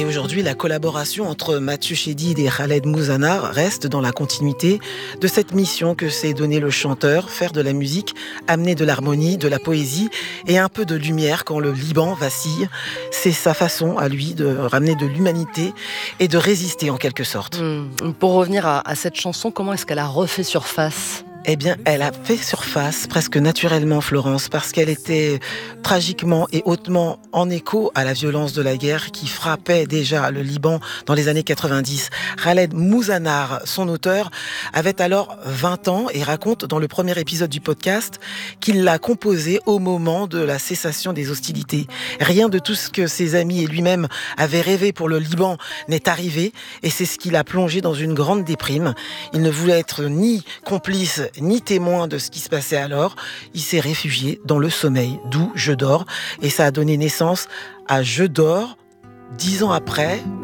Et aujourd'hui, la collaboration entre Mathieu Chédid et Khaled Mouzanar reste dans la continuité de cette mission que s'est donnée le chanteur, faire de la musique, amener de l'harmonie, de la poésie et un peu de lumière quand le Liban vacille. C'est sa façon à lui de ramener de l'humanité et de résister en quelque sorte. Pour revenir à cette chanson, comment est-ce qu'elle a refait surface ? Eh bien, elle a fait surface presque naturellement, Florence, parce qu'elle était tragiquement et hautement en écho à la violence de la guerre qui frappait déjà le Liban dans les années 90. Khaled Mouzanar, son auteur, avait alors 20 ans et raconte dans le premier épisode du podcast qu'il l'a composée au moment de la cessation des hostilités. Rien de tout ce que ses amis et lui-même avaient rêvé pour le Liban n'est arrivé et c'est ce qui l'a plongé dans une grande déprime. Il ne voulait être ni complice ni témoin de ce qui se passait alors. Il s'est réfugié dans le sommeil, d'où Je dors. Et ça a donné naissance à Je dors, 10 ans après,